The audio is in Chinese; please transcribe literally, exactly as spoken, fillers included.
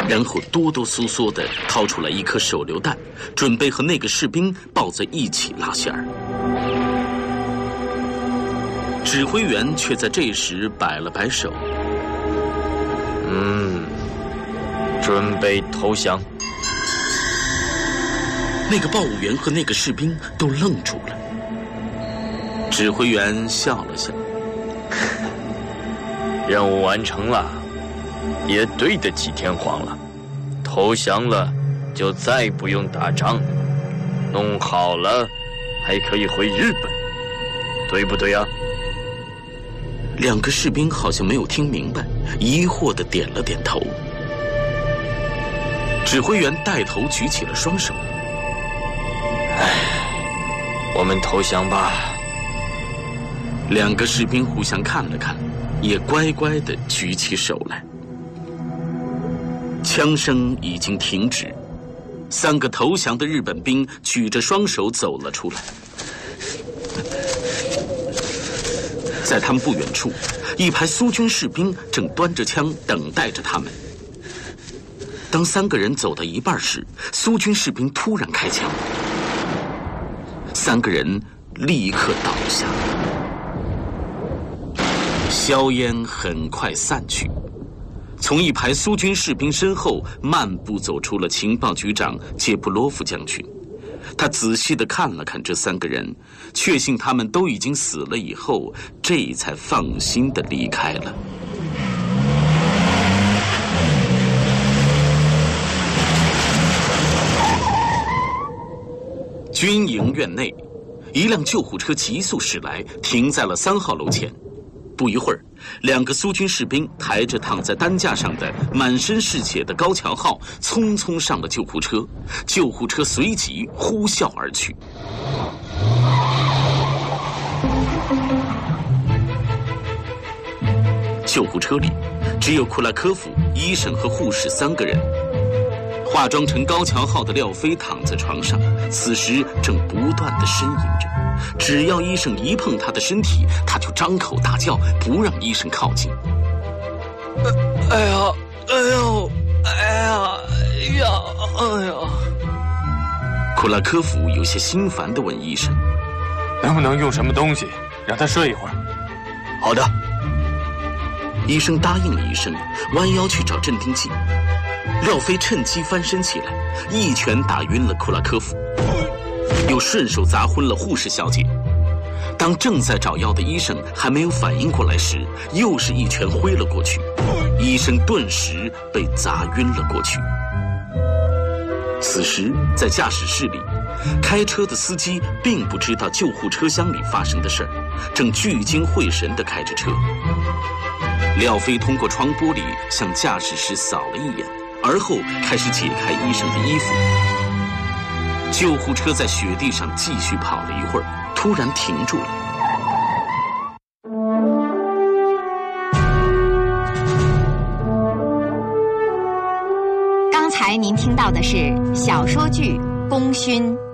然后哆哆嗦嗦地掏出来一颗手榴弹，准备和那个士兵抱在一起拉线儿。指挥员却在这时摆了摆手：“ 嗯，准备投降。” 那个报务员和那个士兵都愣住了。指挥员笑了笑：“ 任务完成了，也对得起天皇了。投降了，就再不用打仗，弄好了，还可以回日本，对不对啊？” 两个士兵好像没有听明白，疑惑地点了点头。指挥员带头举起了双手：“ 唉，我们投降吧。” 两个士兵互相看了看，也乖乖地举起手来。枪声已经停止，三个投降的日本兵举着双手走了出来。在他们不远处，一排苏军士兵正端着枪等待着他们。当三个人走到一半时，苏军士兵突然开枪，三个人立刻倒下。硝烟很快散去，从一排苏军士兵身后漫步走出了情报局长杰布洛夫将军。他仔细地看了看这三个人，确信他们都已经死了以后，这才放心地离开了。军营院内，一辆救护车急速驶来，停在了三号楼前。不一会儿，两个苏军士兵抬着躺在担架上的满身是血的高桥浩，匆匆上了救护车。救护车随即呼啸而去。救护车里只有库拉科夫、医生和护士三个人。化妆成高桥浩的廖飞躺在床上，此时正不断地呻吟着。只要医生一碰他的身体，他就张口大叫，不让医生靠近。 哎呀，哎呦，哎呀，哎呀，哎呀！ 库拉科夫有些心烦地问医生：“ 能不能用什么东西让他睡一会儿？”“ 好的。” 医生答应了一声，弯腰去找镇定剂。廖飞趁机翻身起来，一拳打晕了库拉科夫，又顺手砸昏了护士小姐。当正在找药的医生还没有反应过来时，又是一拳挥了过去，医生顿时被砸晕了过去。此时，在驾驶室里，开车的司机并不知道救护车厢里发生的事儿，正聚精会神地开着车。廖飞通过窗玻璃向驾驶室扫了一眼，而后开始解开医生的衣服。救护车在雪地上继续跑了一会儿，突然停住了。 刚才您听到的是小说剧《功勋》。